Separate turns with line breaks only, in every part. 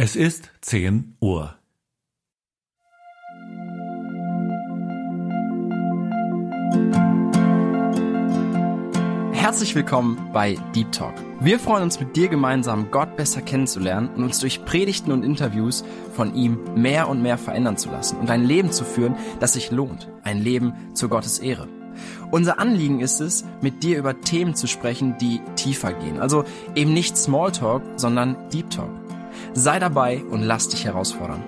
Es ist 10 Uhr.
Herzlich willkommen bei Deep Talk. Wir freuen uns, mit dir gemeinsam Gott besser kennenzulernen und uns durch Predigten und Interviews von ihm mehr und mehr verändern zu lassen und ein Leben zu führen, das sich lohnt. Ein Leben zu Gottes Ehre. Unser Anliegen ist es, mit dir über Themen zu sprechen, die tiefer gehen. Also eben nicht Smalltalk, sondern Deep Talk. Sei dabei und lass dich herausfordern.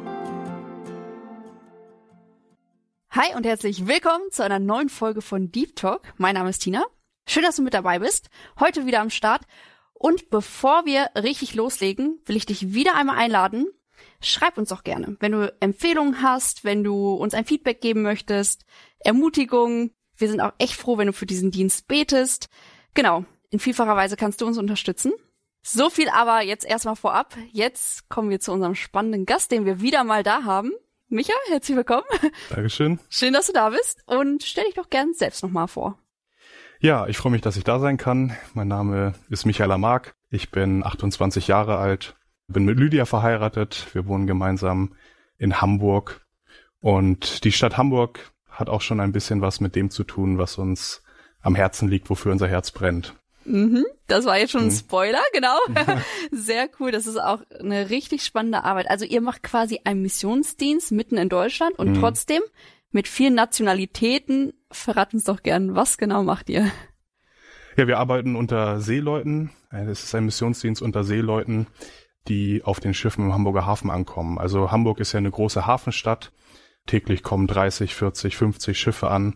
Hi und herzlich willkommen zu einer neuen Folge von Deep Talk. Mein Name ist Tina. Schön, dass du mit dabei bist. Heute wieder am Start. Und bevor wir richtig loslegen, will ich dich wieder einmal einladen. Schreib uns doch gerne, wenn du Empfehlungen hast, wenn du uns ein Feedback geben möchtest, Ermutigung. Wir sind auch echt froh, wenn du für diesen Dienst betest. Genau, in vielfacher Weise kannst du uns unterstützen. So viel aber jetzt erstmal vorab. Jetzt kommen wir zu unserem spannenden Gast, den wir wieder mal da haben. Micha, herzlich willkommen.
Dankeschön.
Schön, dass du da bist und stell dich doch gern selbst nochmal vor.
Ja, ich freue mich, dass ich da sein kann. Mein Name ist Michael Lamarck. Ich bin 28 Jahre alt, bin mit Lydia verheiratet. Wir wohnen gemeinsam in Hamburg. Und die Stadt Hamburg hat auch schon ein bisschen was mit dem zu tun, was uns am Herzen liegt, wofür unser Herz brennt.
Das war jetzt schon ein Spoiler, genau. Sehr cool, das ist auch eine richtig spannende Arbeit. Also ihr macht quasi einen Missionsdienst mitten in Deutschland und trotzdem mit vielen Nationalitäten. Verrat uns doch gern, was genau macht ihr?
Ja, wir arbeiten unter Seeleuten. Es ist ein Missionsdienst unter Seeleuten, die auf den Schiffen im Hamburger Hafen ankommen. Also Hamburg ist ja eine große Hafenstadt. Täglich kommen 30, 40, 50 Schiffe an.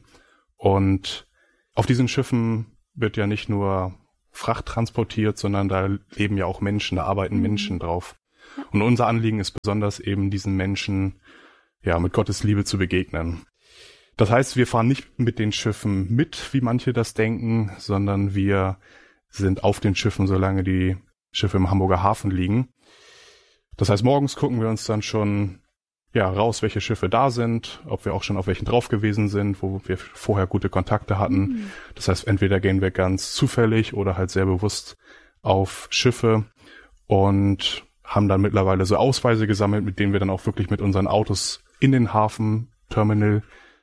Und auf diesen Schiffen wird ja nicht nur Fracht transportiert, sondern da leben ja auch Menschen, da arbeiten Menschen drauf. Und unser Anliegen ist besonders eben diesen Menschen ja mit Gottes Liebe zu begegnen. Das heißt, wir fahren nicht mit den Schiffen mit, wie manche das denken, sondern wir sind auf den Schiffen, solange die Schiffe im Hamburger Hafen liegen. Das heißt, morgens gucken wir uns dann schon raus, welche Schiffe da sind, ob wir auch schon auf welchen drauf gewesen sind, wo wir vorher gute Kontakte hatten. Das heißt, entweder gehen wir ganz zufällig oder halt sehr bewusst auf Schiffe und haben dann mittlerweile so Ausweise gesammelt, mit denen wir dann auch wirklich mit unseren Autos in den Hafen, Terminal,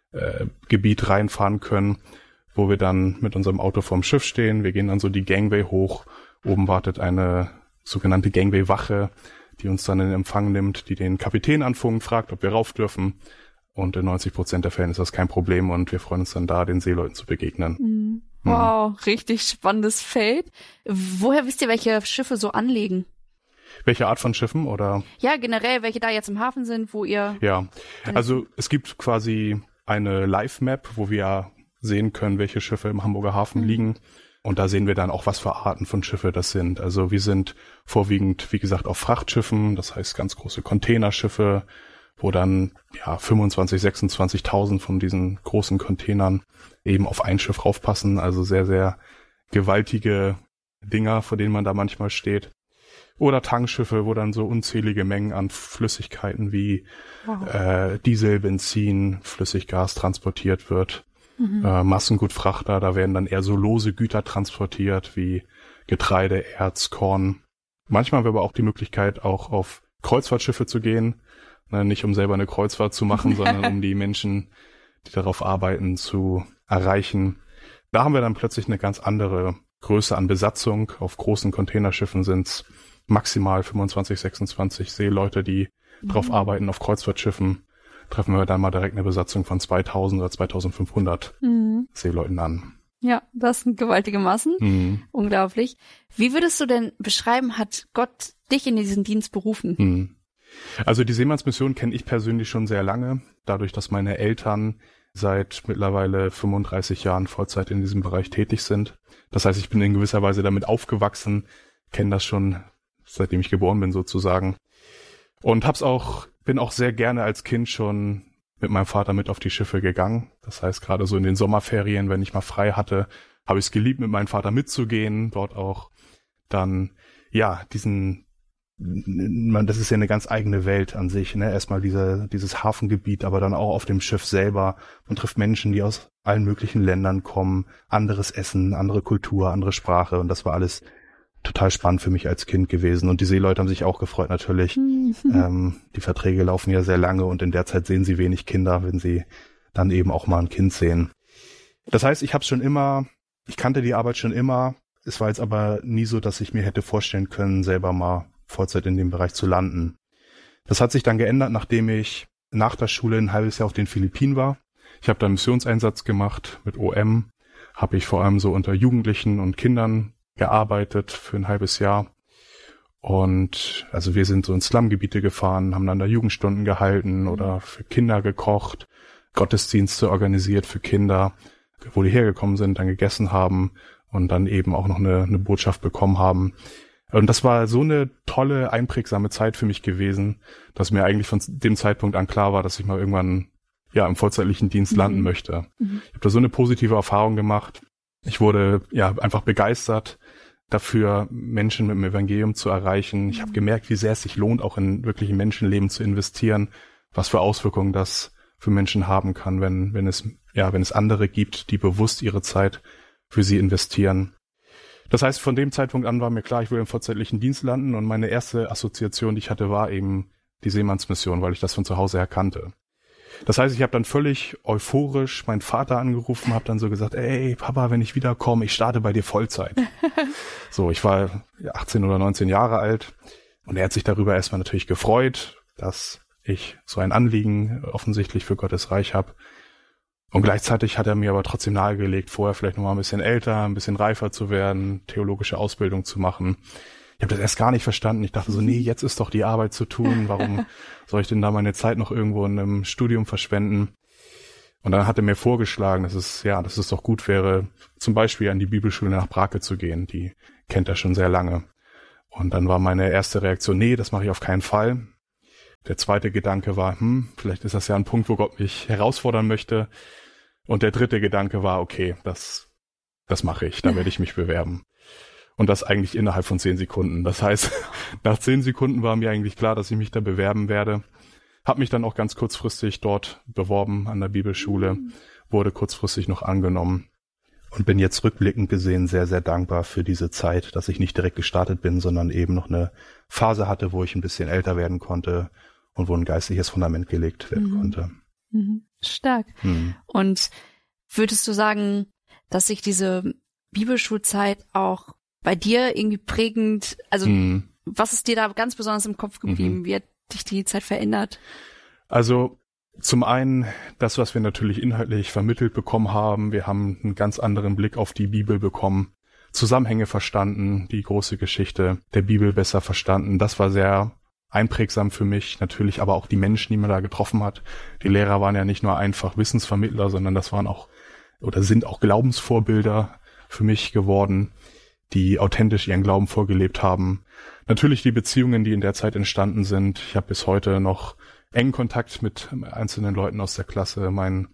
Gebiet reinfahren können, wo wir dann mit unserem Auto vorm Schiff stehen. Wir gehen dann so die Gangway hoch. Oben wartet eine sogenannte Gangway-Wache, die uns dann in Empfang nimmt, die den Kapitän anfunkt, fragt, ob wir rauf dürfen. Und in 90% der Fällen ist das kein Problem und wir freuen uns dann da, den Seeleuten zu begegnen.
Wow, richtig spannendes Feld. Woher wisst ihr, welche Schiffe so anlegen?
Welche Art von Schiffen oder?
Ja, generell, welche da jetzt im Hafen sind, wo ihr...
Ja, also es gibt quasi eine Live-Map, wo wir sehen können, welche Schiffe im Hamburger Hafen liegen. Und da sehen wir dann auch, was für Arten von Schiffe das sind. Also wir sind vorwiegend, wie gesagt, auf Frachtschiffen, das heißt ganz große Containerschiffe, wo dann 25.000, 26.000 von diesen großen Containern eben auf ein Schiff raufpassen. Also sehr, sehr gewaltige Dinger, vor denen man da manchmal steht. Oder Tankschiffe, wo dann so unzählige Mengen an Flüssigkeiten wie Diesel, Benzin, Flüssiggas transportiert wird. Massengutfrachter, da werden dann eher so lose Güter transportiert wie Getreide, Erz, Korn. Manchmal haben wir aber auch die Möglichkeit, auch auf Kreuzfahrtschiffe zu gehen. Nicht um selber eine Kreuzfahrt zu machen, sondern um die Menschen, die darauf arbeiten, zu erreichen. Da haben wir dann plötzlich eine ganz andere Größe an Besatzung. Auf großen Containerschiffen sind es maximal 25, 26 Seeleute, die drauf arbeiten. Auf Kreuzfahrtschiffen treffen wir dann mal direkt eine Besatzung von 2000 oder 2500 Seeleuten an.
Ja, das sind gewaltige Massen. Unglaublich. Wie würdest du denn beschreiben, hat Gott dich in diesen Dienst berufen?
Also die Seemannsmission kenne ich persönlich schon sehr lange, dadurch, dass meine Eltern seit mittlerweile 35 Jahren Vollzeit in diesem Bereich tätig sind. Das heißt, ich bin in gewisser Weise damit aufgewachsen, kenne das schon, seitdem ich geboren bin sozusagen. Und bin auch sehr gerne als Kind schon mit meinem Vater mit auf die Schiffe gegangen. Das heißt, gerade so in den Sommerferien, wenn ich mal frei hatte, habe ich es geliebt, mit meinem Vater mitzugehen, dort auch dann, das ist ja eine ganz eigene Welt an sich, ne? Erstmal dieses Hafengebiet, aber dann auch auf dem Schiff selber. Man trifft Menschen, die aus allen möglichen Ländern kommen, anderes Essen, andere Kultur, andere Sprache und das war alles total spannend für mich als Kind gewesen. Und die Seeleute haben sich auch gefreut natürlich. Die Verträge laufen ja sehr lange und in der Zeit sehen sie wenig Kinder, wenn sie dann eben auch mal ein Kind sehen. Das heißt, ich kannte die Arbeit schon immer. Es war jetzt aber nie so, dass ich mir hätte vorstellen können, selber mal Vollzeit in dem Bereich zu landen. Das hat sich dann geändert, nachdem ich nach der Schule ein halbes Jahr auf den Philippinen war. Ich habe da einen Missionseinsatz gemacht mit OM. Habe ich vor allem so unter Jugendlichen und Kindern gearbeitet für ein halbes Jahr. Und also wir sind so in Slumgebiete gefahren, haben dann da Jugendstunden gehalten oder für Kinder gekocht, Gottesdienste organisiert für Kinder, wo die hergekommen sind, dann gegessen haben und dann eben auch noch eine Botschaft bekommen haben. Und das war so eine tolle, einprägsame Zeit für mich gewesen, dass mir eigentlich von dem Zeitpunkt an klar war, dass ich mal irgendwann im vollzeitlichen Dienst landen möchte. Ich habe da so eine positive Erfahrung gemacht. Ich wurde einfach begeistert dafür, Menschen mit dem Evangelium zu erreichen. Ich habe gemerkt, wie sehr es sich lohnt, auch in wirkliche Menschenleben zu investieren, was für Auswirkungen das für Menschen haben kann, wenn es andere gibt, die bewusst ihre Zeit für sie investieren. Das heißt, von dem Zeitpunkt an war mir klar, ich will im vollzeitlichen Dienst landen und meine erste Assoziation, die ich hatte, war eben die Seemannsmission, weil ich das von zu Hause her kannte. Das heißt, ich habe dann völlig euphorisch meinen Vater angerufen, habe dann so gesagt, ey Papa, wenn ich wiederkomme, ich starte bei dir Vollzeit. So, ich war 18 oder 19 Jahre alt und er hat sich darüber erstmal natürlich gefreut, dass ich so ein Anliegen offensichtlich für Gottes Reich habe. Und gleichzeitig hat er mir aber trotzdem nahegelegt, vorher vielleicht noch mal ein bisschen älter, ein bisschen reifer zu werden, theologische Ausbildung zu machen. Ich habe das erst gar nicht verstanden. Ich dachte so, nee, jetzt ist doch die Arbeit zu tun. Warum soll ich denn da meine Zeit noch irgendwo in einem Studium verschwenden? Und dann hat er mir vorgeschlagen, dass es doch gut wäre, zum Beispiel an die Bibelschule nach Brake zu gehen. Die kennt er schon sehr lange. Und dann war meine erste Reaktion, nee, das mache ich auf keinen Fall. Der zweite Gedanke war, vielleicht ist das ja ein Punkt, wo Gott mich herausfordern möchte. Und der dritte Gedanke war, okay, das mache ich, da werde ich mich bewerben. Und das eigentlich innerhalb von 10 Sekunden. Das heißt, nach 10 Sekunden war mir eigentlich klar, dass ich mich da bewerben werde. Hab mich dann auch ganz kurzfristig dort beworben an der Bibelschule, wurde kurzfristig noch angenommen und bin jetzt rückblickend gesehen sehr, sehr dankbar für diese Zeit, dass ich nicht direkt gestartet bin, sondern eben noch eine Phase hatte, wo ich ein bisschen älter werden konnte und wo ein geistliches Fundament gelegt werden konnte.
Stark. Und würdest du sagen, dass sich diese Bibelschulzeit auch bei dir irgendwie prägend, also was ist dir da ganz besonders im Kopf geblieben? Wie hat dich die Zeit verändert?
Also zum einen das, was wir natürlich inhaltlich vermittelt bekommen haben. Wir haben einen ganz anderen Blick auf die Bibel bekommen, Zusammenhänge verstanden, die große Geschichte der Bibel besser verstanden. Das war sehr einprägsam für mich, natürlich aber auch die Menschen, die man da getroffen hat. Die Lehrer waren ja nicht nur einfach Wissensvermittler, sondern das waren auch oder sind auch Glaubensvorbilder für mich geworden, die authentisch ihren Glauben vorgelebt haben. Natürlich die Beziehungen, die in der Zeit entstanden sind. Ich habe bis heute noch engen Kontakt mit einzelnen Leuten aus der Klasse. Mein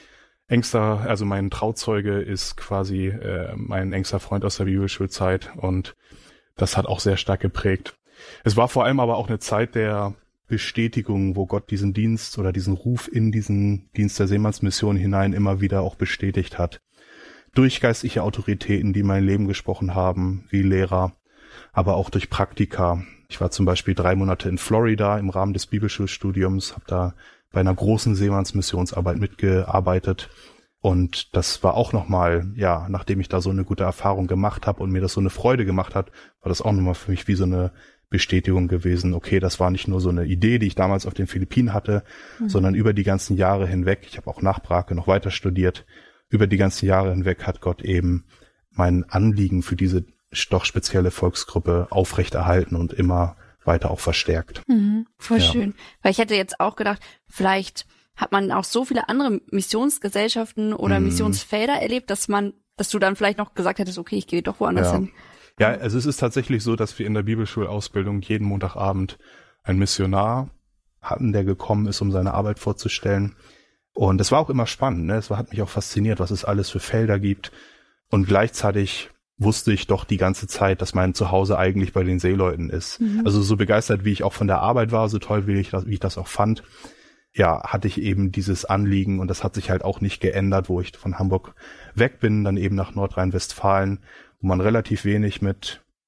Trauzeuge ist quasi mein engster Freund aus der Bibelschulzeit und das hat auch sehr stark geprägt. Es war vor allem aber auch eine Zeit der Bestätigung, wo Gott diesen Dienst oder diesen Ruf in diesen Dienst der Seemannsmission hinein immer wieder auch bestätigt hat. Durch geistliche Autoritäten, die mein Leben gesprochen haben, wie Lehrer, aber auch durch Praktika. Ich war zum Beispiel 3 Monate in Florida im Rahmen des Bibelschulstudiums, habe da bei einer großen Seemannsmissionsarbeit mitgearbeitet. Und das war auch nochmal, nachdem ich da so eine gute Erfahrung gemacht habe und mir das so eine Freude gemacht hat, war das auch nochmal für mich wie so eine Bestätigung gewesen. Okay, das war nicht nur so eine Idee, die ich damals auf den Philippinen hatte, sondern über die ganzen Jahre hinweg, ich habe auch nach Brake noch weiter studiert, über die ganzen Jahre hinweg hat Gott eben mein Anliegen für diese doch spezielle Volksgruppe aufrechterhalten und immer weiter auch verstärkt.
Voll schön. Weil ich hätte jetzt auch gedacht, vielleicht hat man auch so viele andere Missionsgesellschaften oder Missionsfelder erlebt, dass du dann vielleicht noch gesagt hättest, okay, ich gehe doch woanders hin.
Ja, also es ist tatsächlich so, dass wir in der Bibelschulausbildung jeden Montagabend einen Missionar hatten, der gekommen ist, um seine Arbeit vorzustellen. Und es war auch immer spannend, ne? Hat mich auch fasziniert, was es alles für Felder gibt. Und gleichzeitig wusste ich doch die ganze Zeit, dass mein Zuhause eigentlich bei den Seeleuten ist. Also so begeistert, wie ich auch von der Arbeit war, so toll, wie ich das auch fand, hatte ich eben dieses Anliegen und das hat sich halt auch nicht geändert, wo ich von Hamburg weg bin, dann eben nach Nordrhein-Westfalen, wo man relativ wenig mit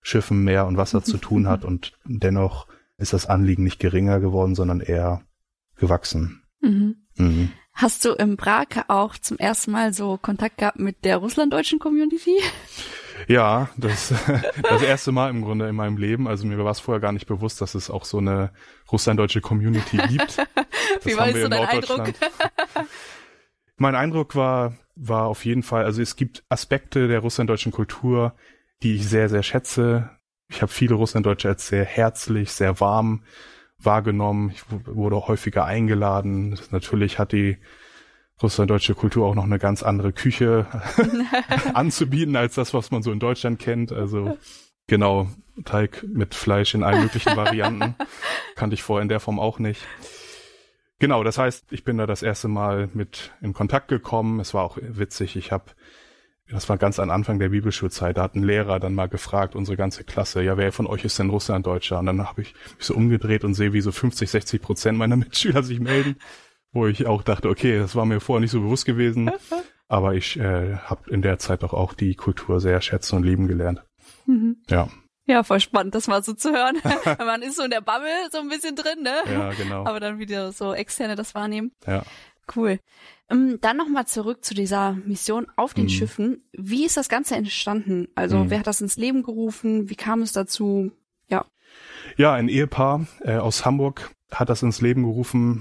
Schiffen, Meer und Wasser zu tun hat und dennoch ist das Anliegen nicht geringer geworden, sondern eher gewachsen.
Hast du im Prag auch zum ersten Mal so Kontakt gehabt mit der russlanddeutschen Community?
Ja, das erste Mal im Grunde in meinem Leben. Also mir war es vorher gar nicht bewusst, dass es auch so eine russlanddeutsche Community gibt.
Wie war so dein Eindruck?
Mein Eindruck war auf jeden Fall, also es gibt Aspekte der russlanddeutschen Kultur, die ich sehr, sehr schätze. Ich habe viele Russlanddeutsche als sehr herzlich, sehr warm wahrgenommen. Ich wurde häufiger eingeladen. Natürlich hat die russlanddeutsche Kultur auch noch eine ganz andere Küche anzubieten als das, was man so in Deutschland kennt. Also genau, Teig mit Fleisch in allen möglichen Varianten. Kannte ich vorher in der Form auch nicht. Genau, das heißt, ich bin da das erste Mal mit in Kontakt gekommen. Es war auch witzig. Das war ganz am Anfang der Bibelschulzeit. Da hat ein Lehrer dann mal gefragt, unsere ganze Klasse, ja, wer von euch ist denn Russlanddeutscher? Und dann habe ich mich so umgedreht und sehe, wie so 50-60% meiner Mitschüler sich melden, wo ich auch dachte, okay, das war mir vorher nicht so bewusst gewesen. Aber ich habe in der Zeit auch die Kultur sehr schätzen und lieben gelernt. Ja.
Ja, voll spannend, das mal so zu hören. Man ist so in der Bubble so ein bisschen drin, ne?
Ja, genau.
Aber dann wieder so Externe das wahrnehmen.
Ja.
Cool. Dann nochmal zurück zu dieser Mission auf den Schiffen. Wie ist das Ganze entstanden? Also wer hat das ins Leben gerufen? Wie kam es dazu? Ja.
Ja, ein Ehepaar aus Hamburg hat das ins Leben gerufen,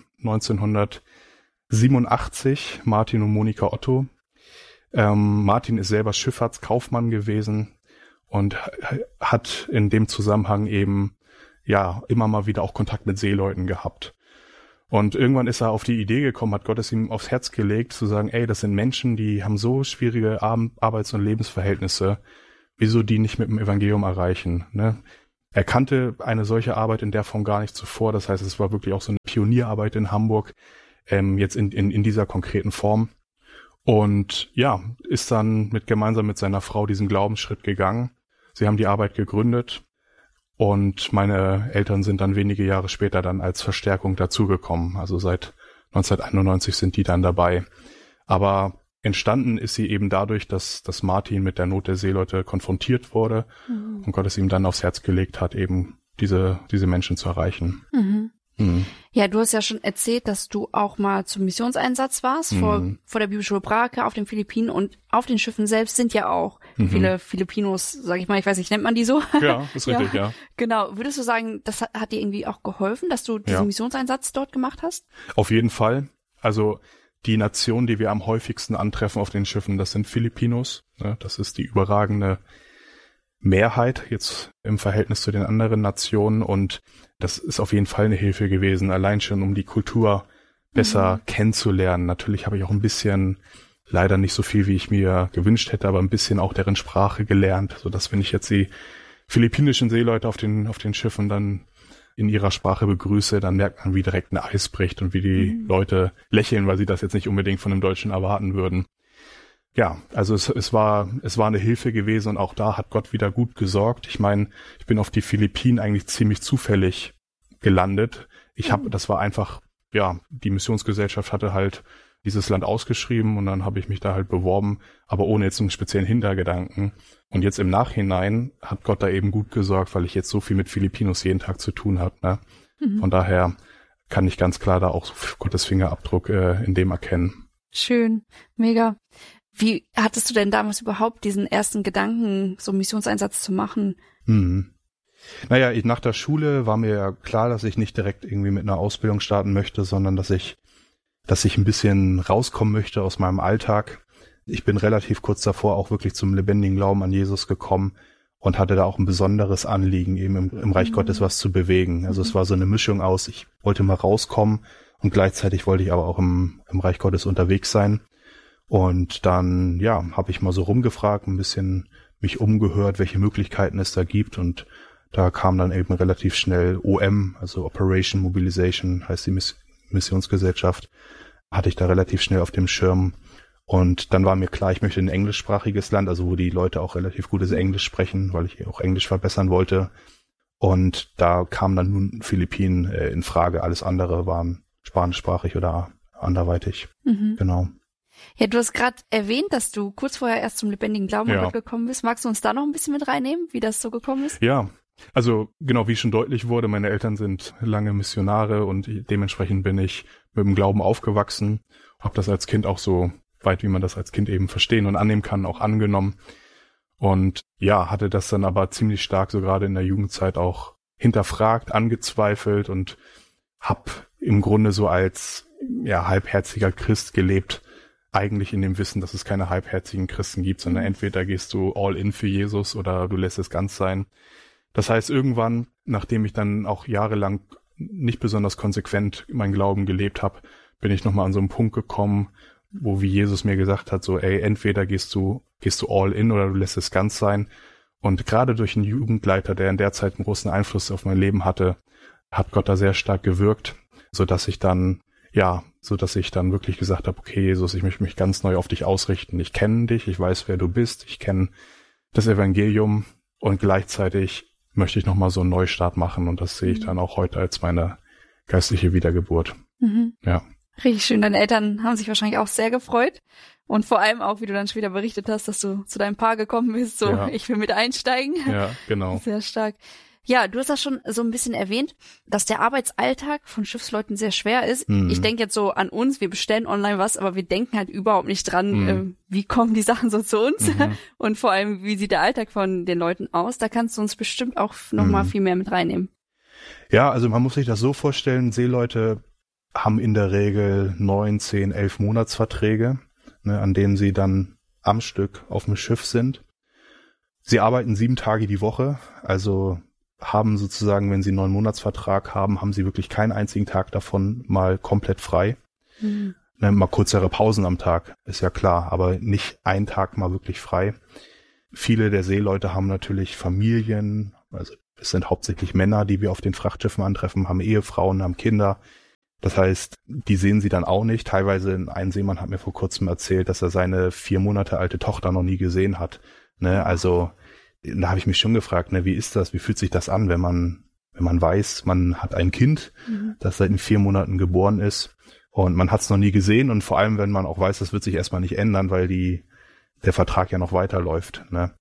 1987, Martin und Monika Otto. Martin ist selber Schifffahrtskaufmann gewesen und hat in dem Zusammenhang eben ja immer mal wieder auch Kontakt mit Seeleuten gehabt. Und irgendwann ist er auf die Idee gekommen, hat Gott es ihm aufs Herz gelegt, zu sagen, ey, das sind Menschen, die haben so schwierige Arbeits- und Lebensverhältnisse, wieso die nicht mit dem Evangelium erreichen, ne? Er kannte eine solche Arbeit in der Form gar nicht zuvor, das heißt, es war wirklich auch so eine Pionierarbeit in Hamburg, jetzt in dieser konkreten Form. Und ja, ist dann gemeinsam mit seiner Frau diesen Glaubensschritt gegangen. Sie haben die Arbeit gegründet. Und meine Eltern sind dann wenige Jahre später dann als Verstärkung dazugekommen. Also seit 1991 sind die dann dabei. Aber entstanden ist sie eben dadurch, dass Martin mit der Not der Seeleute konfrontiert wurde und Gott es ihm dann aufs Herz gelegt hat, eben diese Menschen zu erreichen.
Ja, du hast ja schon erzählt, dass du auch mal zum Missionseinsatz warst vor der Bibelschule Prag auf den Philippinen, und auf den Schiffen selbst sind ja auch viele Filipinos, sag ich mal, ich weiß nicht, nennt man die so?
Ja, ist richtig, ja.
Genau. Würdest du sagen, das hat dir irgendwie auch geholfen, dass du diesen Missionseinsatz dort gemacht hast?
Auf jeden Fall. Also die Nation, die wir am häufigsten antreffen auf den Schiffen, das sind Filipinos. Ne? Das ist die überragende Mehrheit jetzt im Verhältnis zu den anderen Nationen, und das ist auf jeden Fall eine Hilfe gewesen, allein schon um die Kultur besser kennenzulernen. Natürlich habe ich auch ein bisschen, leider nicht so viel, wie ich mir gewünscht hätte, aber ein bisschen auch deren Sprache gelernt, sodass, wenn ich jetzt die philippinischen Seeleute auf den Schiffen dann in ihrer Sprache begrüße, dann merkt man, wie direkt ein Eis bricht und wie die Leute lächeln, weil sie das jetzt nicht unbedingt von einem Deutschen erwarten würden. Ja, also es war eine Hilfe gewesen, und auch da hat Gott wieder gut gesorgt. Ich meine, ich bin auf die Philippinen eigentlich ziemlich zufällig gelandet. Das war einfach, ja, die Missionsgesellschaft hatte halt dieses Land ausgeschrieben, und dann habe ich mich da halt beworben, aber ohne jetzt einen speziellen Hintergedanken. Und jetzt im Nachhinein hat Gott da eben gut gesorgt, weil ich jetzt so viel mit Filipinos jeden Tag zu tun habe, ne? Von daher kann ich ganz klar da auch Gottes Fingerabdruck in dem erkennen.
Schön, mega. Wie hattest du denn damals überhaupt diesen ersten Gedanken, so einen Missionseinsatz zu machen?
Naja, nach der Schule war mir ja klar, dass ich nicht direkt irgendwie mit einer Ausbildung starten möchte, sondern dass ich ein bisschen rauskommen möchte aus meinem Alltag. Ich bin relativ kurz davor auch wirklich zum lebendigen Glauben an Jesus gekommen und hatte da auch ein besonderes Anliegen, eben im Reich Gottes was zu bewegen. Also es war so eine Mischung aus, ich wollte mal rauskommen und gleichzeitig wollte ich aber auch im Reich Gottes unterwegs sein. Und dann, ja, habe ich mal so rumgefragt, ein bisschen mich umgehört, welche Möglichkeiten es da gibt, und da kam dann eben relativ schnell OM, also Operation Mobilization, heißt die Missionsgesellschaft, hatte ich da relativ schnell auf dem Schirm. Und dann war mir klar, ich möchte ein englischsprachiges Land, also wo die Leute auch relativ gutes Englisch sprechen, weil ich auch Englisch verbessern wollte. Und da kam dann nun Philippinen in Frage, alles andere waren spanischsprachig oder anderweitig. Genau.
Ja, du hast gerade erwähnt, dass du kurz vorher erst zum lebendigen Glauben an Gott gekommen bist. Magst du uns da noch ein bisschen mit reinnehmen, wie das so gekommen ist?
Ja, also genau, wie schon deutlich wurde, meine Eltern sind lange Missionare und dementsprechend bin ich mit dem Glauben aufgewachsen. Habe das als Kind auch so weit, wie man das als Kind eben verstehen und annehmen kann, auch angenommen. Und ja, hatte das dann aber ziemlich stark so gerade in der Jugendzeit auch hinterfragt, angezweifelt und hab im Grunde so als halbherziger Christ gelebt, eigentlich in dem Wissen, dass es keine halbherzigen Christen gibt, sondern entweder gehst du all in für Jesus oder du lässt es ganz sein. Das heißt, irgendwann, nachdem ich dann auch jahrelang nicht besonders konsequent meinen Glauben gelebt habe, bin ich nochmal an so einen Punkt gekommen, wo wie Jesus mir gesagt hat, so entweder gehst du all in oder du lässt es ganz sein. Und gerade durch einen Jugendleiter, der in der Zeit einen großen Einfluss auf mein Leben hatte, hat Gott da sehr stark gewirkt, sodass ich dann wirklich gesagt habe, okay, Jesus, ich möchte mich ganz neu auf dich ausrichten. Ich kenne dich, ich weiß, wer du bist, ich kenne das Evangelium und gleichzeitig möchte ich nochmal so einen Neustart machen und das sehe ich dann auch heute als meine geistliche Wiedergeburt.
Mhm.
Ja.
Richtig schön. Deine Eltern haben sich wahrscheinlich auch sehr gefreut. Und vor allem auch, wie du dann später berichtet hast, dass du zu deinem Paar gekommen bist, ich will mit einsteigen.
Ja, genau.
Sehr stark. Ja, du hast das schon so ein bisschen erwähnt, dass der Arbeitsalltag von Schiffsleuten sehr schwer ist. Mhm. Ich denke jetzt so an uns, wir bestellen online was, aber wir denken halt überhaupt nicht dran, wie kommen die Sachen so zu uns und vor allem, wie sieht der Alltag von den Leuten aus. Da kannst du uns bestimmt auch noch mal viel mehr mit reinnehmen.
Ja, also man muss sich das so vorstellen, Seeleute haben in der Regel 9, 10, 11 Monatsverträge, an denen sie dann am Stück auf dem Schiff sind. Sie arbeiten 7 Tage die Woche, also haben sozusagen, wenn sie einen 9-Monats-Vertrag haben, haben sie wirklich keinen einzigen Tag davon mal komplett frei. Mhm. Mal kürzere Pausen am Tag, ist ja klar, aber nicht einen Tag mal wirklich frei. Viele der Seeleute haben natürlich Familien, also es sind hauptsächlich Männer, die wir auf den Frachtschiffen antreffen, haben Ehefrauen, haben Kinder. Das heißt, die sehen sie dann auch nicht. Teilweise ein Seemann hat mir vor kurzem erzählt, dass er seine 4 Monate alte Tochter noch nie gesehen hat. Also da habe ich mich schon gefragt, wie ist das, wie fühlt sich das an, wenn man weiß, man hat ein Kind, das seit 4 Monaten geboren ist und man hat es noch nie gesehen und vor allem, wenn man auch weiß, das wird sich erstmal nicht ändern, weil der Vertrag ja noch weiterläuft.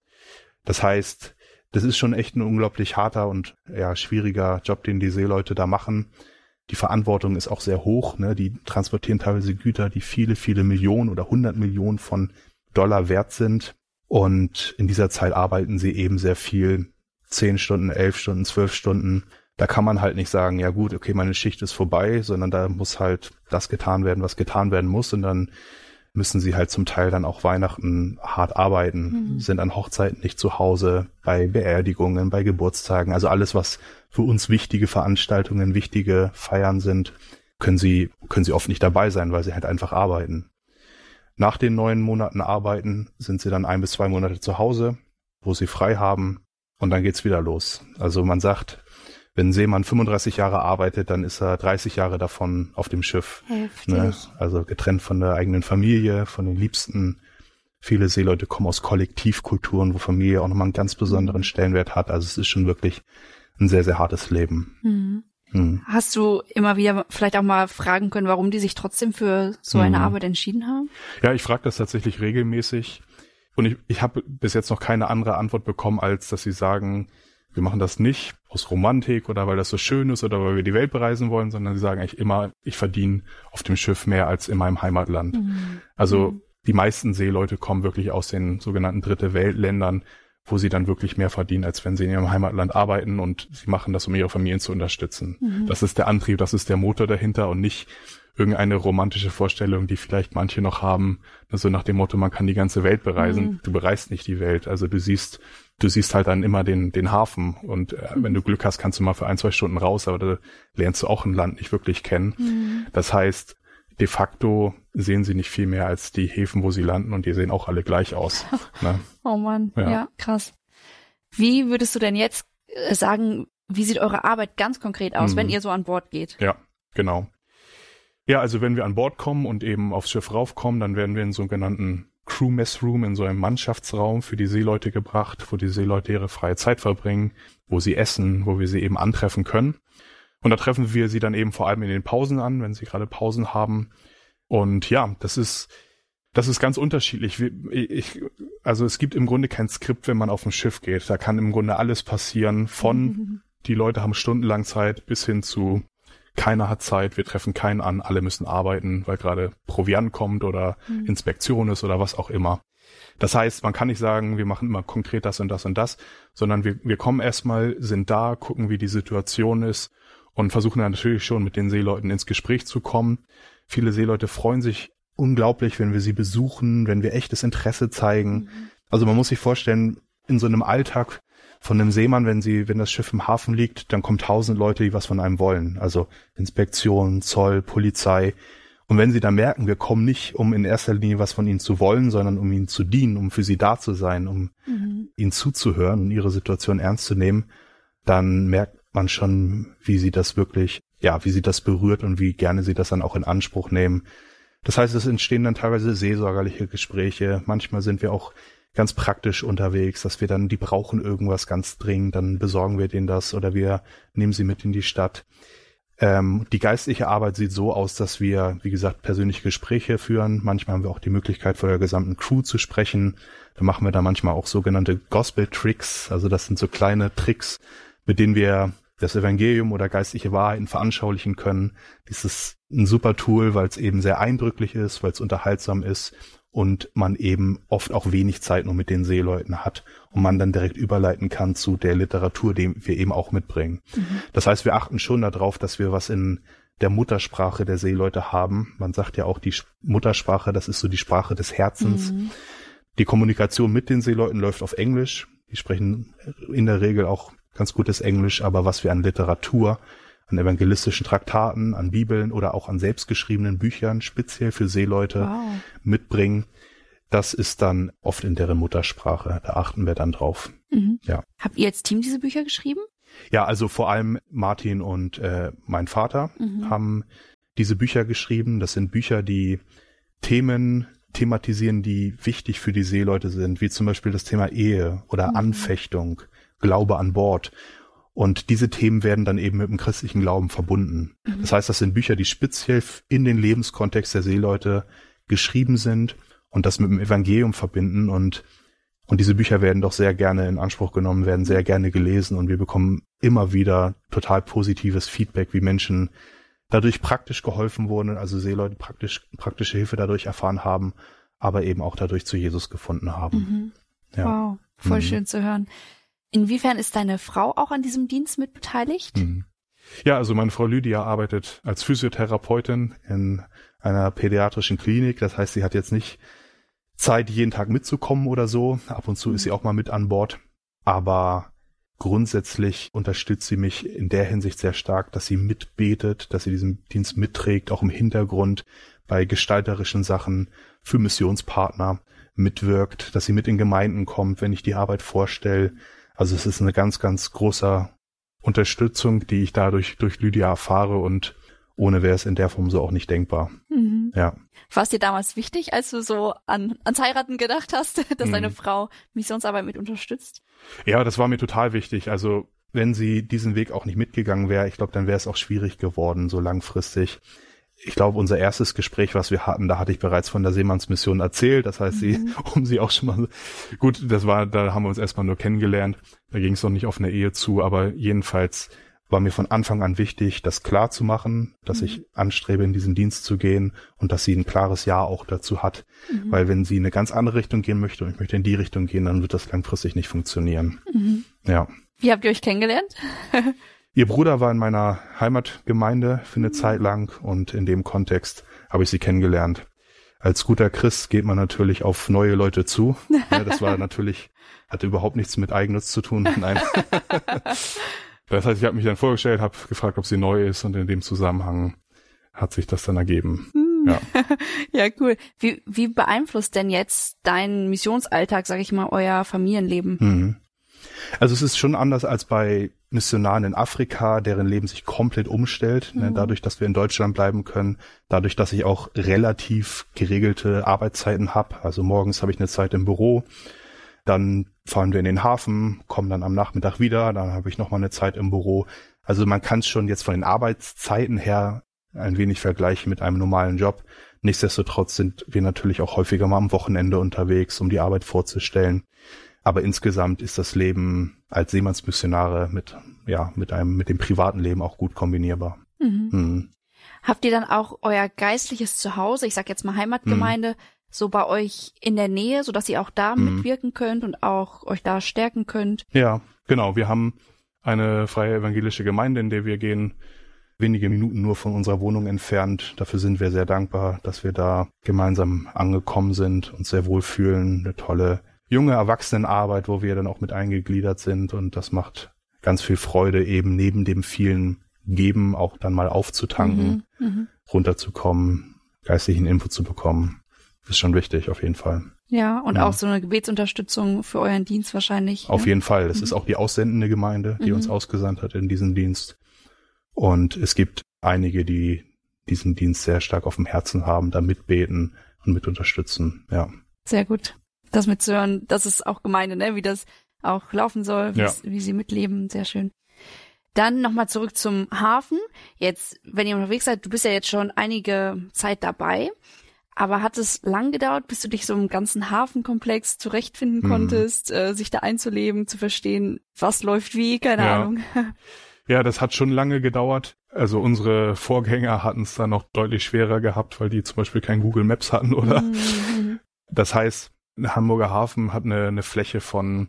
Das heißt, das ist schon echt ein unglaublich harter und schwieriger Job, den die Seeleute da machen. Die Verantwortung ist auch sehr hoch, die transportieren teilweise Güter, die viele, viele Millionen oder 100 Millionen von Dollar wert sind. Und in dieser Zeit arbeiten sie eben sehr viel, 10 Stunden, 11 Stunden, 12 Stunden. Da kann man halt nicht sagen, ja gut, okay, meine Schicht ist vorbei, sondern da muss halt das getan werden, was getan werden muss. Und dann müssen sie halt zum Teil dann auch Weihnachten hart arbeiten, sind an Hochzeiten nicht zu Hause, bei Beerdigungen, bei Geburtstagen. Also alles, was für uns wichtige Veranstaltungen, wichtige Feiern sind, können sie oft nicht dabei sein, weil sie halt einfach arbeiten. Nach den 9 Monaten Arbeiten sind sie dann 1 bis 2 Monate zu Hause, wo sie frei haben und dann geht's wieder los. Also man sagt, wenn ein Seemann 35 Jahre arbeitet, dann ist er 30 Jahre davon auf dem Schiff. Heftig. Also getrennt von der eigenen Familie, von den Liebsten. Viele Seeleute kommen aus Kollektivkulturen, wo Familie auch nochmal einen ganz besonderen Stellenwert hat. Also es ist schon wirklich ein sehr, sehr hartes Leben.
Hast du immer wieder vielleicht auch mal fragen können, warum die sich trotzdem für so eine Arbeit entschieden haben?
Ja, ich frage das tatsächlich regelmäßig und ich habe bis jetzt noch keine andere Antwort bekommen, als dass sie sagen, wir machen das nicht aus Romantik oder weil das so schön ist oder weil wir die Welt bereisen wollen, sondern sie sagen eigentlich immer, ich verdiene auf dem Schiff mehr als in meinem Heimatland. Also die meisten Seeleute kommen wirklich aus den sogenannten Dritte-Welt-Ländern, wo sie dann wirklich mehr verdienen, als wenn sie in ihrem Heimatland arbeiten und sie machen das, um ihre Familien zu unterstützen. Das ist der Antrieb, das ist der Motor dahinter und nicht irgendeine romantische Vorstellung, die vielleicht manche noch haben, so nach dem Motto, man kann die ganze Welt bereisen. Du bereist nicht die Welt, also du siehst halt dann immer den Hafen und wenn du Glück hast, kannst du mal für 1, 2 Stunden raus, aber da lernst du auch ein Land nicht wirklich kennen. Das heißt, de facto sehen sie nicht viel mehr als die Häfen, wo sie landen und die sehen auch alle gleich aus.
Oh Mann, ja, krass. Wie würdest du denn jetzt sagen, wie sieht eure Arbeit ganz konkret aus, wenn ihr so an Bord geht?
Ja, genau. Ja, also wenn wir an Bord kommen und eben aufs Schiff raufkommen, dann werden wir in so einen sogenannten Crew Mess Room, in so einem Mannschaftsraum für die Seeleute gebracht, wo die Seeleute ihre freie Zeit verbringen, wo sie essen, wo wir sie eben antreffen können. Und da treffen wir sie dann eben vor allem in den Pausen an, wenn sie gerade Pausen haben. Und ja, das ist Das ist ganz unterschiedlich. Also es gibt im Grunde kein Skript, wenn man auf ein Schiff geht. Da kann im Grunde alles passieren, von die Leute haben stundenlang Zeit bis hin zu keiner hat Zeit, wir treffen keinen an, alle müssen arbeiten, weil gerade Proviant kommt oder Inspektion ist oder was auch immer. Das heißt, man kann nicht sagen, wir machen immer konkret das und das und das, sondern wir kommen erstmal, sind da, gucken, wie die Situation ist und versuchen dann natürlich schon mit den Seeleuten ins Gespräch zu kommen. Viele Seeleute freuen sich unglaublich, wenn wir sie besuchen, wenn wir echtes Interesse zeigen. Also man muss sich vorstellen, in so einem Alltag von einem Seemann, wenn das Schiff im Hafen liegt, dann kommen 1000 Leute, die was von einem wollen. Also Inspektion, Zoll, Polizei. Und wenn sie dann merken, wir kommen nicht, um in erster Linie was von ihnen zu wollen, sondern um ihnen zu dienen, um für sie da zu sein, um ihnen zuzuhören und ihre Situation ernst zu nehmen, dann merkt man schon, wie sie das berührt und wie gerne sie das dann auch in Anspruch nehmen. Das heißt, es entstehen dann teilweise seelsorgerliche Gespräche. Manchmal sind wir auch ganz praktisch unterwegs, dass wir dann, die brauchen irgendwas ganz dringend, dann besorgen wir denen das oder wir nehmen sie mit in die Stadt. Die geistliche Arbeit sieht so aus, dass wir, wie gesagt, persönliche Gespräche führen. Manchmal haben wir auch die Möglichkeit, vor der gesamten Crew zu sprechen. Da machen wir dann manchmal auch sogenannte Gospel-Tricks. Also das sind so kleine Tricks, mit denen wir das Evangelium oder geistliche Wahrheiten veranschaulichen können. Das ist ein super Tool, weil es eben sehr eindrücklich ist, weil es unterhaltsam ist und man eben oft auch wenig Zeit nur mit den Seeleuten hat und man dann direkt überleiten kann zu der Literatur, die wir eben auch mitbringen. Das heißt, wir achten schon darauf, dass wir was in der Muttersprache der Seeleute haben. Man sagt ja auch, die Muttersprache, das ist so die Sprache des Herzens. Die Kommunikation mit den Seeleuten läuft auf Englisch. Die sprechen in der Regel auch ganz gutes Englisch, aber was wir an Literatur, an evangelistischen Traktaten, an Bibeln oder auch an selbstgeschriebenen Büchern speziell für Seeleute mitbringen, das ist dann oft in deren Muttersprache. Da achten wir dann drauf. Ja.
Habt ihr als Team diese Bücher geschrieben?
Ja, also vor allem Martin und mein Vater haben diese Bücher geschrieben. Das sind Bücher, die Themen thematisieren, die wichtig für die Seeleute sind, wie zum Beispiel das Thema Ehe oder Anfechtung, Glaube an Bord. Und diese Themen werden dann eben mit dem christlichen Glauben verbunden. Das heißt, das sind Bücher, die speziell in den Lebenskontext der Seeleute geschrieben sind und das mit dem Evangelium verbinden. Und diese Bücher werden doch sehr gerne in Anspruch genommen, werden sehr gerne gelesen und wir bekommen immer wieder total positives Feedback, wie Menschen dadurch praktisch geholfen wurden, also Seeleute praktische Hilfe dadurch erfahren haben, aber eben auch dadurch zu Jesus gefunden haben. Ja.
Wow, voll schön zu hören. Inwiefern ist deine Frau auch an diesem Dienst mit beteiligt?
Ja, also meine Frau Lydia arbeitet als Physiotherapeutin in einer pädiatrischen Klinik. Das heißt, sie hat jetzt nicht Zeit, jeden Tag mitzukommen oder so. Ab und zu ist sie auch mal mit an Bord. Aber grundsätzlich unterstützt sie mich in der Hinsicht sehr stark, dass sie mitbetet, dass sie diesen Dienst mitträgt, auch im Hintergrund bei gestalterischen Sachen für Missionspartner mitwirkt, dass sie mit in Gemeinden kommt, wenn ich die Arbeit vorstelle. Also es ist eine ganz, ganz große Unterstützung, die ich dadurch durch Lydia erfahre und ohne wäre es in der Form so auch nicht denkbar. Ja.
War es dir damals wichtig, als du so ans Heiraten gedacht hast, dass deine Frau Missionsarbeit mit unterstützt?
Ja, das war mir total wichtig. Also wenn sie diesen Weg auch nicht mitgegangen wäre, ich glaube, dann wäre es auch schwierig geworden, so langfristig. Ich glaube, unser erstes Gespräch, was wir hatten, da hatte ich bereits von der Seemannsmission erzählt. Das heißt, sie auch schon mal, gut, da haben wir uns erstmal nur kennengelernt. Da ging es noch nicht auf eine Ehe zu, aber jedenfalls war mir von Anfang an wichtig, das klar zu machen, dass ich anstrebe, in diesen Dienst zu gehen und dass sie ein klares Ja auch dazu hat. Weil wenn sie in eine ganz andere Richtung gehen möchte und ich möchte in die Richtung gehen, dann wird das langfristig nicht funktionieren. Ja.
Wie habt ihr euch kennengelernt?
Ihr Bruder war in meiner Heimatgemeinde für eine Zeit lang und in dem Kontext habe ich sie kennengelernt. Als guter Christ geht man natürlich auf neue Leute zu. Ja, das war natürlich, hatte überhaupt nichts mit Eigennutz zu tun. Nein. Das heißt, ich habe mich dann vorgestellt, habe gefragt, ob sie neu ist und in dem Zusammenhang hat sich das dann ergeben. Ja.
Ja, cool. Wie beeinflusst denn jetzt dein Missionsalltag, sag ich mal, euer Familienleben?
Also es ist schon anders als bei Missionaren in Afrika, deren Leben sich komplett umstellt, ne, dadurch, dass wir in Deutschland bleiben können, dadurch, dass ich auch relativ geregelte Arbeitszeiten habe. Also morgens habe ich eine Zeit im Büro, dann fahren wir in den Hafen, kommen dann am Nachmittag wieder, dann habe ich nochmal eine Zeit im Büro. Also man kann es schon jetzt von den Arbeitszeiten her ein wenig vergleichen mit einem normalen Job. Nichtsdestotrotz sind wir natürlich auch häufiger mal am Wochenende unterwegs, um die Arbeit vorzustellen. Aber insgesamt ist das Leben als Seemannsmissionare mit dem privaten Leben auch gut kombinierbar.
Habt ihr dann auch euer geistliches Zuhause, ich sag jetzt mal Heimatgemeinde, so bei euch in der Nähe, sodass ihr auch da mitwirken könnt und auch euch da stärken könnt?
Ja, genau. Wir haben eine freie evangelische Gemeinde, in der wir gehen, wenige Minuten nur von unserer Wohnung entfernt. Dafür sind wir sehr dankbar, dass wir da gemeinsam angekommen sind und sehr wohlfühlen. Eine tolle junge Erwachsenenarbeit, wo wir dann auch mit eingegliedert sind, und das macht ganz viel Freude, eben neben dem vielen Geben auch dann mal aufzutanken, runterzukommen, geistlichen Input zu bekommen. Ist schon wichtig, auf jeden Fall.
Ja, und auch so eine Gebetsunterstützung für euren Dienst wahrscheinlich.
Auf jeden Fall. Das ist auch die aussendende Gemeinde, die uns ausgesandt hat in diesen Dienst. Und es gibt einige, die diesen Dienst sehr stark auf dem Herzen haben, da mitbeten und mit unterstützen. Ja.
Sehr gut. Das mitzuhören, das ist auch Gemeinde, ne? Wie das auch laufen soll, wie sie mitleben. Sehr schön. Dann nochmal zurück zum Hafen. Jetzt, wenn ihr unterwegs seid, du bist ja jetzt schon einige Zeit dabei, aber hat es lang gedauert, bis du dich so im ganzen Hafenkomplex zurechtfinden konntest, sich da einzuleben, zu verstehen, was läuft wie, keine Ahnung.
Ja, das hat schon lange gedauert. Also unsere Vorgänger hatten es dann noch deutlich schwerer gehabt, weil die zum Beispiel kein Google Maps hatten, oder? Das heißt, der Hamburger Hafen hat eine Fläche von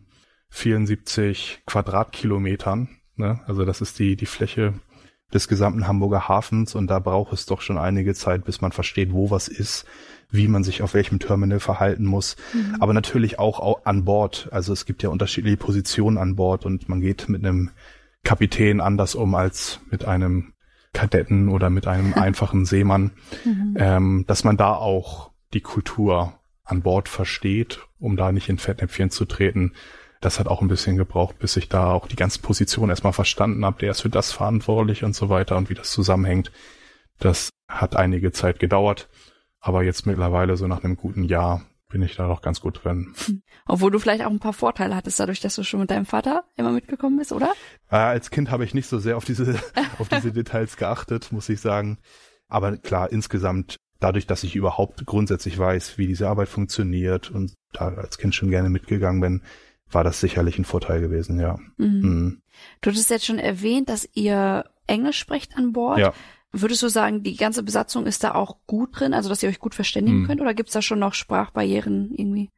74 Quadratkilometern. Ne? Also das ist die Fläche des gesamten Hamburger Hafens, und da braucht es doch schon einige Zeit, bis man versteht, wo was ist, wie man sich auf welchem Terminal verhalten muss. Aber natürlich auch an Bord. Also es gibt ja unterschiedliche Positionen an Bord, und man geht mit einem Kapitän anders um als mit einem Kadetten oder mit einem einfachen Seemann, dass man da auch die Kultur an Bord versteht, um da nicht in Fettnäpfchen zu treten. Das hat auch ein bisschen gebraucht, bis ich da auch die ganze Position erstmal verstanden habe. Der ist für das verantwortlich und so weiter, und wie das zusammenhängt. Das hat einige Zeit gedauert, aber jetzt mittlerweile, so nach einem guten Jahr, bin ich da doch ganz gut drin.
Obwohl du vielleicht auch ein paar Vorteile hattest, dadurch, dass du schon mit deinem Vater immer mitgekommen bist, oder?
Als Kind habe ich nicht so sehr auf diese Details geachtet, muss ich sagen. Aber klar, insgesamt, dadurch, dass ich überhaupt grundsätzlich weiß, wie diese Arbeit funktioniert und da als Kind schon gerne mitgegangen bin, war das sicherlich ein Vorteil gewesen, ja.
Du hattest jetzt schon erwähnt, dass ihr Englisch sprecht an Bord.
Ja.
Würdest du sagen, die ganze Besatzung ist da auch gut drin, also dass ihr euch gut verständigen könnt, oder gibt's da schon noch Sprachbarrieren irgendwie?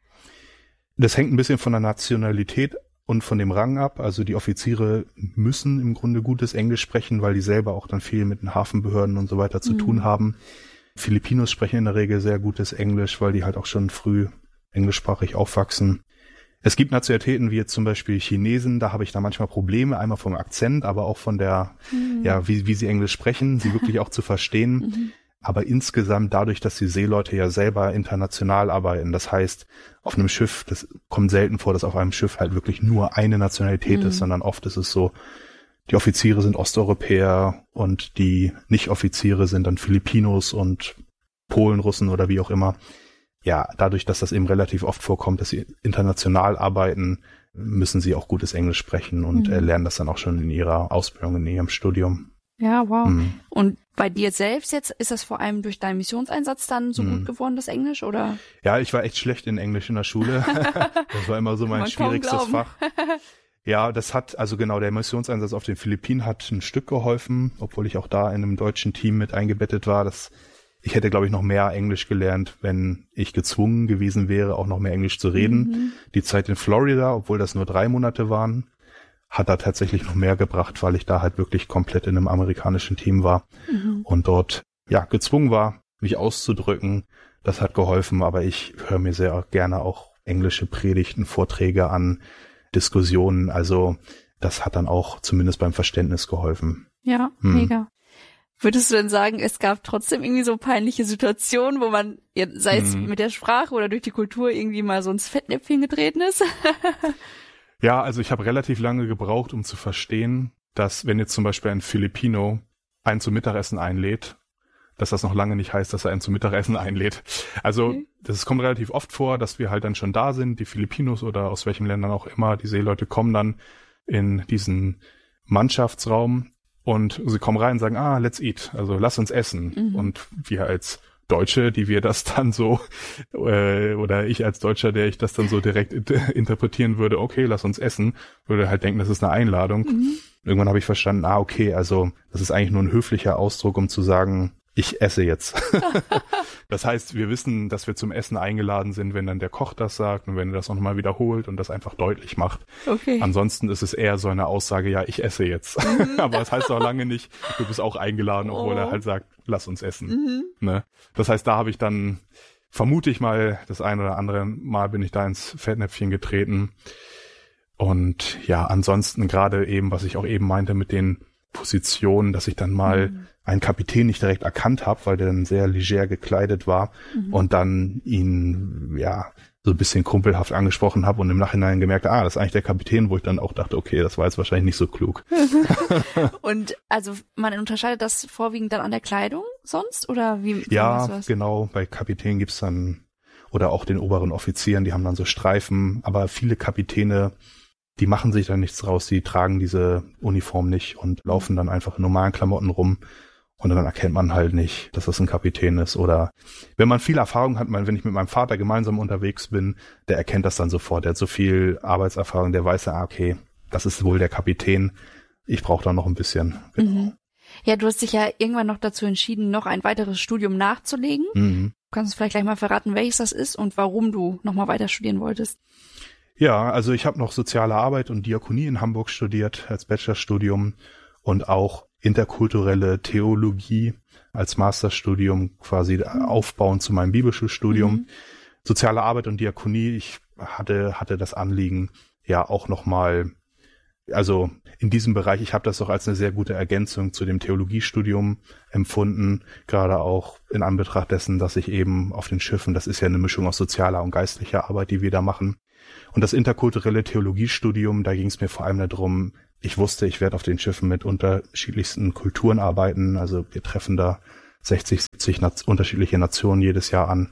Das hängt ein bisschen von der Nationalität und von dem Rang ab. Also die Offiziere müssen im Grunde gutes Englisch sprechen, weil die selber auch dann viel mit den Hafenbehörden und so weiter zu tun haben. Filipinos sprechen in der Regel sehr gutes Englisch, weil die halt auch schon früh englischsprachig aufwachsen. Es gibt Nationalitäten wie jetzt zum Beispiel Chinesen, da habe ich da manchmal Probleme, einmal vom Akzent, aber auch von der, wie sie Englisch sprechen, sie wirklich auch zu verstehen. Aber insgesamt dadurch, dass die Seeleute ja selber international arbeiten, das heißt, auf einem Schiff, das kommt selten vor, dass auf einem Schiff halt wirklich nur eine Nationalität ist, sondern oft ist es so, die Offiziere sind Osteuropäer und die Nicht-Offiziere sind dann Filipinos und Polen, Russen oder wie auch immer. Ja, dadurch, dass das eben relativ oft vorkommt, dass sie international arbeiten, müssen sie auch gutes Englisch sprechen und lernen das dann auch schon in ihrer Ausbildung, in ihrem Studium.
Ja, wow. Und bei dir selbst jetzt, ist das vor allem durch deinen Missionseinsatz dann so gut geworden, das Englisch, oder?
Ja, ich war echt schlecht in Englisch in der Schule. Das war immer so mein schwierigstes Fach. Ja, der Missionseinsatz auf den Philippinen hat ein Stück geholfen, obwohl ich auch da in einem deutschen Team mit eingebettet war. Ich hätte, glaube ich, noch mehr Englisch gelernt, wenn ich gezwungen gewesen wäre, auch noch mehr Englisch zu reden. Die Zeit in Florida, obwohl das nur 3 Monate waren, hat da tatsächlich noch mehr gebracht, weil ich da halt wirklich komplett in einem amerikanischen Team war und dort gezwungen war, mich auszudrücken. Das hat geholfen, aber ich höre mir sehr gerne auch englische Predigten, Vorträge an, Diskussionen. Also das hat dann auch zumindest beim Verständnis geholfen.
Ja, mega. Würdest du denn sagen, es gab trotzdem irgendwie so peinliche Situationen, wo man, sei es mit der Sprache oder durch die Kultur, irgendwie mal so ins Fettnäpfchen getreten ist?
Ja, also ich habe relativ lange gebraucht, um zu verstehen, dass wenn jetzt zum Beispiel ein Filipino einen zum Mittagessen einlädt, dass das noch lange nicht heißt, dass er einen zum Mittagessen einlädt. Also das kommt relativ oft vor, dass wir halt dann schon da sind, die Filipinos oder aus welchen Ländern auch immer, die Seeleute kommen dann in diesen Mannschaftsraum und sie kommen rein und sagen, let's eat, also lass uns essen. Und wir als Deutsche, die wir das dann so, oder ich als Deutscher, der ich das dann so direkt interpretieren würde, okay, lass uns essen, würde halt denken, das ist eine Einladung. Irgendwann habe ich verstanden, okay, also das ist eigentlich nur ein höflicher Ausdruck, um zu sagen, ich esse jetzt. Das heißt, wir wissen, dass wir zum Essen eingeladen sind, wenn dann der Koch das sagt und wenn er das auch nochmal wiederholt und das einfach deutlich macht.
Okay.
Ansonsten ist es eher so eine Aussage, ja, ich esse jetzt. Aber das heißt auch lange nicht, du bist auch eingeladen, obwohl er halt sagt, lass uns essen. Ne? Das heißt, da habe ich dann, vermute ich mal, das ein oder andere Mal bin ich da ins Fettnäpfchen getreten. Und ja, ansonsten gerade eben, was ich auch eben meinte mit den Positionen, dass ich dann mal einen Kapitän nicht direkt erkannt habe, weil der dann sehr leger gekleidet war und dann ihn ja so ein bisschen kumpelhaft angesprochen habe und im Nachhinein gemerkt, das ist eigentlich der Kapitän, wo ich dann auch dachte, okay, das war jetzt wahrscheinlich nicht so klug.
Und also man unterscheidet das vorwiegend dann an der Kleidung sonst oder wie?
Ja, genau, bei Kapitän gibt's dann oder auch den oberen Offizieren, die haben dann so Streifen, aber viele Kapitäne, die machen sich da nichts draus, die tragen diese Uniform nicht und laufen dann einfach in normalen Klamotten rum und dann erkennt man halt nicht, dass das ein Kapitän ist. Oder wenn man viel Erfahrung hat, wenn ich mit meinem Vater gemeinsam unterwegs bin, der erkennt das dann sofort. Der hat so viel Arbeitserfahrung, der weiß ja, okay, das ist wohl der Kapitän. Ich brauche da noch ein bisschen. Genau.
Ja, du hast dich ja irgendwann noch dazu entschieden, noch ein weiteres Studium nachzulegen. Kannst du vielleicht gleich mal verraten, welches das ist und warum du nochmal weiter studieren wolltest?
Ja, also ich habe noch Soziale Arbeit und Diakonie in Hamburg studiert als Bachelorstudium und auch interkulturelle Theologie als Masterstudium quasi aufbauend zu meinem Bibelschulstudium. Soziale Arbeit und Diakonie, ich hatte das Anliegen, ja auch nochmal, also in diesem Bereich, ich habe das auch als eine sehr gute Ergänzung zu dem Theologiestudium empfunden, gerade auch in Anbetracht dessen, dass ich eben auf den Schiffen, das ist ja eine Mischung aus sozialer und geistlicher Arbeit, die wir da machen. Und das interkulturelle Theologiestudium, da ging es mir vor allem darum, ich wusste, ich werde auf den Schiffen mit unterschiedlichsten Kulturen arbeiten. Also wir treffen da 60, 70 unterschiedliche Nationen jedes Jahr an.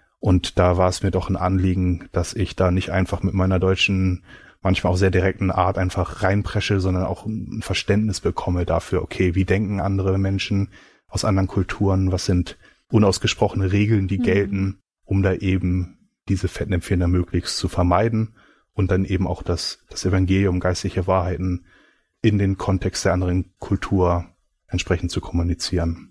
Und da war es mir doch ein Anliegen, dass ich da nicht einfach mit meiner deutschen, manchmal auch sehr direkten Art einfach reinpresche, sondern auch ein Verständnis bekomme dafür, okay, wie denken andere Menschen aus anderen Kulturen, was sind unausgesprochene Regeln, die gelten, um da eben diese Fettnäpfchen da möglichst zu vermeiden und dann eben auch das Evangelium, geistliche Wahrheiten in den Kontext der anderen Kultur entsprechend zu kommunizieren.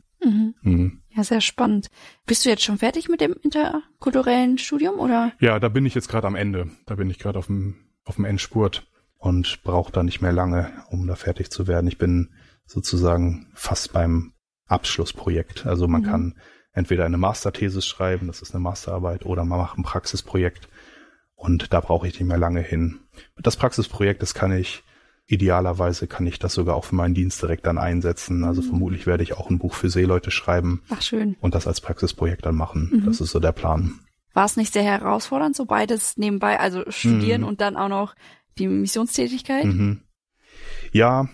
Ja,
sehr spannend. Bist du jetzt schon fertig mit dem interkulturellen Studium, oder?
Ja, da bin ich jetzt gerade am Ende. Da bin ich gerade auf dem Endspurt und brauche da nicht mehr lange, um da fertig zu werden. Ich bin sozusagen fast beim Abschlussprojekt. Also man kann entweder eine Masterthesis schreiben, das ist eine Masterarbeit, oder man macht ein Praxisprojekt und da brauche ich nicht mehr lange hin. Das Praxisprojekt, idealerweise kann ich das sogar auch für meinen Dienst direkt dann einsetzen. Also vermutlich werde ich auch ein Buch für Seeleute schreiben.
Ach, schön.
Und das als Praxisprojekt dann machen. Das ist so der Plan.
War es nicht sehr herausfordernd, so beides nebenbei, also studieren und dann auch noch die Missionstätigkeit?
Ja,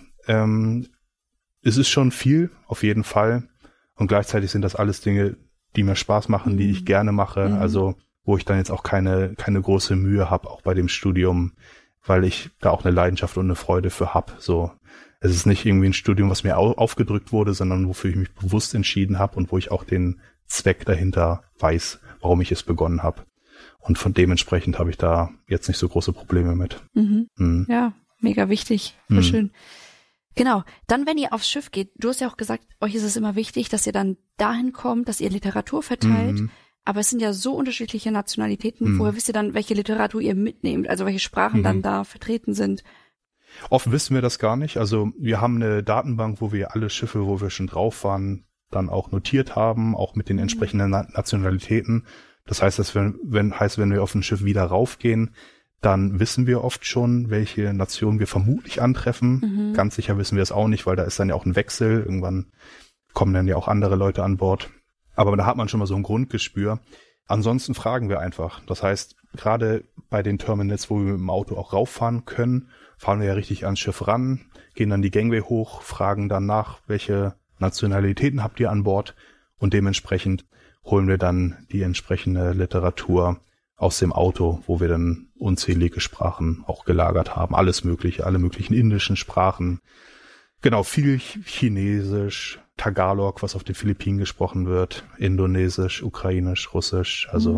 es ist schon viel, auf jeden Fall. Und gleichzeitig sind das alles Dinge, die mir Spaß machen, die ich gerne mache. Also wo ich dann jetzt auch keine große Mühe habe, auch bei dem Studium, weil ich da auch eine Leidenschaft und eine Freude für habe. So, es ist nicht irgendwie ein Studium, was mir aufgedrückt wurde, sondern wofür ich mich bewusst entschieden habe und wo ich auch den Zweck dahinter weiß, warum ich es begonnen habe. Und von dementsprechend habe ich da jetzt nicht so große Probleme mit.
Ja, mega wichtig. Voll schön. Genau. Dann, wenn ihr aufs Schiff geht, du hast ja auch gesagt, euch ist es immer wichtig, dass ihr dann dahin kommt, dass ihr Literatur verteilt. Aber es sind ja so unterschiedliche Nationalitäten. Woher wisst ihr dann, welche Literatur ihr mitnehmt? Also welche Sprachen dann da vertreten sind?
Oft wissen wir das gar nicht. Also wir haben eine Datenbank, wo wir alle Schiffe, wo wir schon drauf waren, dann auch notiert haben, auch mit den entsprechenden Nationalitäten. Das heißt, dass wenn wir auf ein Schiff wieder raufgehen, dann wissen wir oft schon, welche Nation wir vermutlich antreffen. Ganz sicher wissen wir es auch nicht, weil da ist dann ja auch ein Wechsel. Irgendwann kommen dann ja auch andere Leute an Bord. Aber da hat man schon mal so ein Grundgespür. Ansonsten fragen wir einfach. Das heißt, gerade bei den Terminals, wo wir mit dem Auto auch rauffahren können, fahren wir ja richtig ans Schiff ran, gehen dann die Gangway hoch, fragen dann nach, welche Nationalitäten habt ihr an Bord? Und dementsprechend holen wir dann die entsprechende Literatur aus dem Auto, wo wir dann unzählige Sprachen auch gelagert haben. Alles Mögliche, alle möglichen indischen Sprachen, Genau, viel Chinesisch, Tagalog, was auf den Philippinen gesprochen wird, Indonesisch, Ukrainisch, Russisch. Also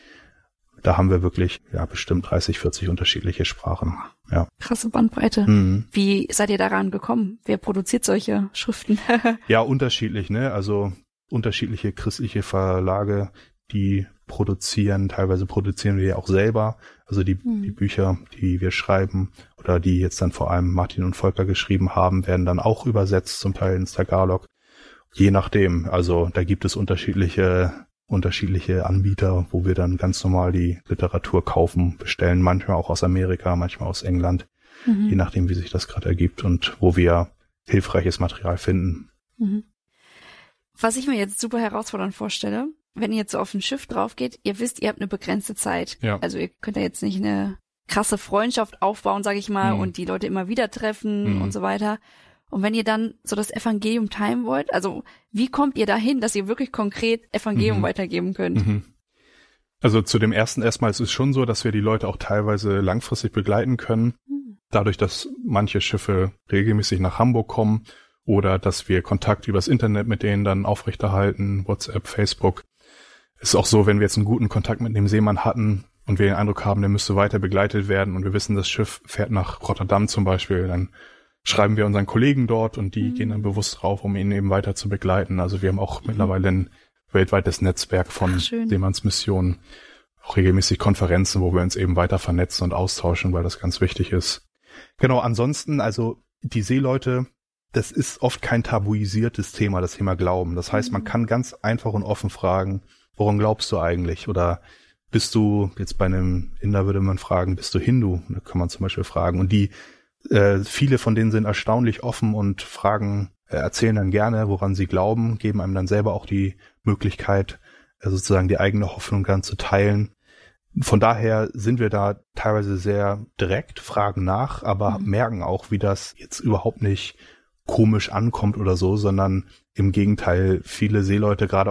da haben wir wirklich bestimmt 30, 40 unterschiedliche Sprachen. Ja.
Krasse Bandbreite. Wie seid ihr daran gekommen? Wer produziert solche Schriften?
Ja, unterschiedlich, ne? Also unterschiedliche christliche Verlage, die produzieren. Teilweise produzieren wir ja auch selber. Also die Bücher, die wir schreiben oder die jetzt dann vor allem Martin und Volker geschrieben haben, werden dann auch übersetzt, zum Teil ins Tagalog. Je nachdem. Also da gibt es unterschiedliche Anbieter, wo wir dann ganz normal die Literatur kaufen, bestellen. Manchmal auch aus Amerika, manchmal aus England. Je nachdem, wie sich das gerade ergibt und wo wir hilfreiches Material finden.
Was ich mir jetzt super herausfordernd vorstelle, wenn ihr jetzt so auf ein Schiff drauf geht, ihr wisst, ihr habt eine begrenzte Zeit.
Ja.
Also ihr könnt ja jetzt nicht eine krasse Freundschaft aufbauen, sage ich mal, und die Leute immer wieder treffen und so weiter. Und wenn ihr dann so das Evangelium teilen wollt, also wie kommt ihr dahin, dass ihr wirklich konkret Evangelium weitergeben könnt?
Also zu dem ersten erstmal, es ist schon so, dass wir die Leute auch teilweise langfristig begleiten können. Dadurch, dass manche Schiffe regelmäßig nach Hamburg kommen oder dass wir Kontakt übers Internet mit denen dann aufrechterhalten, WhatsApp, Facebook. Es ist auch so, wenn wir jetzt einen guten Kontakt mit dem Seemann hatten und wir den Eindruck haben, der müsste weiter begleitet werden und wir wissen, das Schiff fährt nach Rotterdam zum Beispiel, dann schreiben wir unseren Kollegen dort und die gehen dann bewusst drauf, um ihn eben weiter zu begleiten. Also wir haben auch mittlerweile ein weltweites Netzwerk von Seemannsmissionen, auch regelmäßig Konferenzen, wo wir uns eben weiter vernetzen und austauschen, weil das ganz wichtig ist. Genau, ansonsten, also die Seeleute, das ist oft kein tabuisiertes Thema, das Thema Glauben. Das heißt, man kann ganz einfach und offen fragen, woran glaubst du eigentlich? Oder bist du, jetzt bei einem Inder würde man fragen, bist du Hindu? Da kann man zum Beispiel fragen. Und viele von denen sind erstaunlich offen und erzählen dann gerne, woran sie glauben, geben einem dann selber auch die Möglichkeit, sozusagen die eigene Hoffnung dann zu teilen. Von daher sind wir da teilweise sehr direkt, fragen nach, aber merken auch, wie das jetzt überhaupt nicht komisch ankommt oder so, sondern im Gegenteil, viele Seeleute, gerade